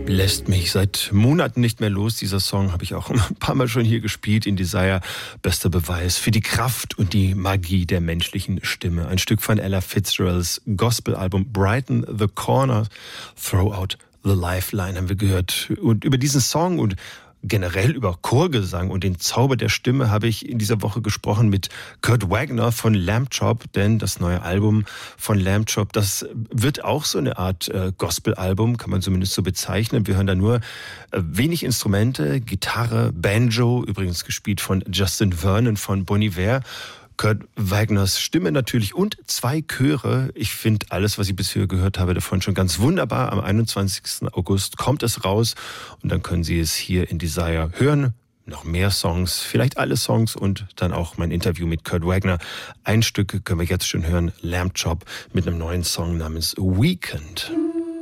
lässt mich seit Monaten nicht mehr los. Dieser Song habe ich auch ein paar Mal schon hier gespielt. In Desire, bester Beweis für die Kraft und die Magie der menschlichen Stimme. Ein Stück von Ella Fitzgeralds Gospel-Album Brighten the Corner, Throw Out the Lifeline haben wir gehört. Und über diesen Song und generell über Chorgesang und den Zauber der Stimme habe ich in dieser Woche gesprochen mit Kurt Wagner von Lamb Chop, denn das neue Album von Lamb Chop, das wird auch so eine Art Gospel-Album, kann man zumindest so bezeichnen. Wir hören da nur wenig Instrumente, Gitarre, Banjo, übrigens gespielt von Justin Vernon von Bon Iver. Kurt Wagners Stimme natürlich und 2 Chöre. Ich finde alles, was ich bisher gehört habe, davon schon ganz wunderbar. Am 21. August kommt es raus und dann können Sie es hier in Desire hören. Noch mehr Songs, vielleicht alle Songs und dann auch mein Interview mit Kurt Wagner. Ein Stück können wir jetzt schon hören, Lamb Chop mit einem neuen Song namens Weekend.